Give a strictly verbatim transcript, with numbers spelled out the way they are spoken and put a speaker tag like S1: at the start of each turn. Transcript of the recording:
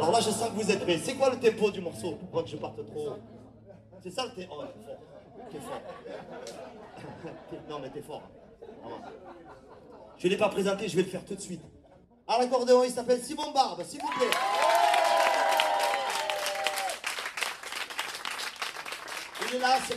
S1: Alors là, je sens que vous êtes prêts. C'est quoi le tempo du morceau pour pas que je parte trop? C'est ça le tempo. Oh, t'es fort. T'es fort. Non, mais t'es fort. Vraiment. Je ne l'ai pas présenté, je vais le faire tout de suite. À l'accordéon, il s'appelle Simon Barbe, s'il vous plaît. Il est là, c'est